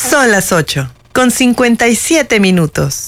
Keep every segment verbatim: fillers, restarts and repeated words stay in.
Son las ocho, con cincuenta y siete minutos.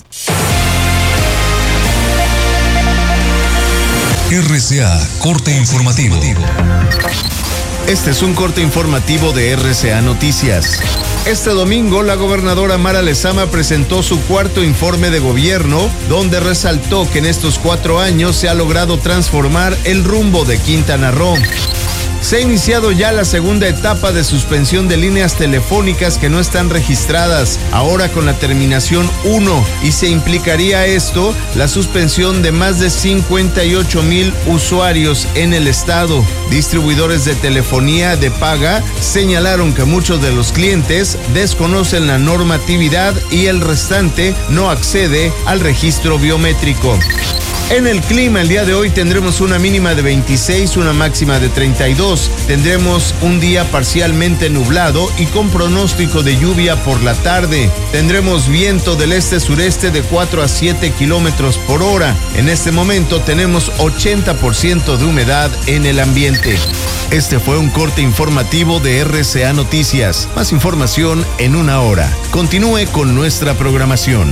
R C A, corte informativo. Este es un corte informativo de R C A Noticias. Este domingo, la gobernadora Mara Lezama presentó su cuarto informe de gobierno, donde resaltó que en estos cuatro años se ha logrado transformar el rumbo de Quintana Roo. Se ha iniciado ya la segunda etapa de suspensión de líneas telefónicas que no están registradas, ahora con la terminación uno, y se implicaría esto la suspensión de más de cincuenta y ocho mil usuarios en el estado. Distribuidores de telefonía de paga señalaron que muchos de los clientes desconocen la normatividad y el restante no accede al registro biométrico. En el clima, el día de hoy tendremos una mínima de veintiséis, una máxima de treinta y dos. Tendremos un día parcialmente nublado y con pronóstico de lluvia por la tarde. Tendremos viento del este-sureste de cuatro a siete kilómetros por hora. En este momento tenemos ochenta por ciento de humedad en el ambiente. Este fue un corte informativo de R C A Noticias. Más información en una hora. Continúe con nuestra programación.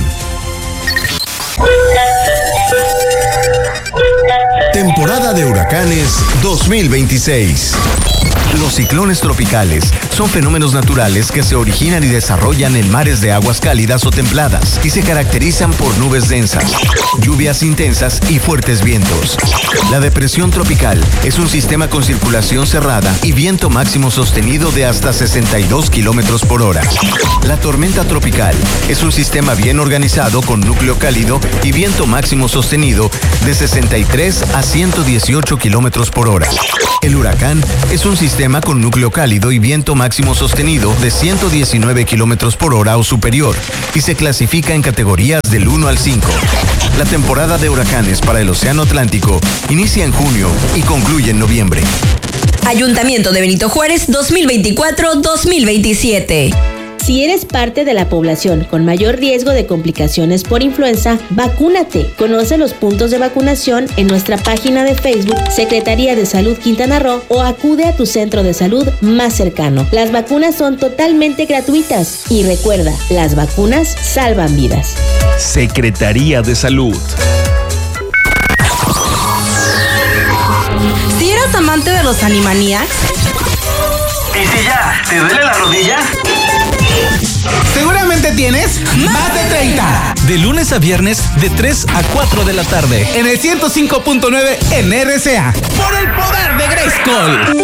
Temporada de huracanes dos mil veintiséis. Los ciclones tropicales son fenómenos naturales que se originan y desarrollan en mares de aguas cálidas o templadas y se caracterizan por nubes densas, lluvias intensas y fuertes vientos. La depresión tropical es un sistema con circulación cerrada y viento máximo sostenido de hasta sesenta y dos kilómetros por hora. La tormenta tropical es un sistema bien organizado con núcleo cálido y viento máximo sostenido de sesenta y tres a ciento dieciocho kilómetros por hora. El huracán es un sistema con núcleo cálido y viento máximo sostenido de ciento diecinueve kilómetros por hora o superior y se clasifica en categorías del uno al cinco. La temporada de huracanes para el Océano Atlántico inicia en junio y concluye en noviembre. Ayuntamiento de Benito Juárez dos mil veinticuatro dos mil veintisiete. Si eres parte de la población con mayor riesgo de complicaciones por influenza, vacúnate. Conoce los puntos de vacunación en nuestra página de Facebook Secretaría de Salud Quintana Roo o acude a tu centro de salud más cercano. Las vacunas son totalmente gratuitas y recuerda, las vacunas salvan vidas. Secretaría de Salud. Si eres amante de los Animaniacs, ¿y si ya te duele la rodilla? Seguramente tienes más de treinta. De lunes a viernes, de tres a cuatro de la tarde. En el ciento cinco punto nueve en R C A. Por el poder de Grayskull.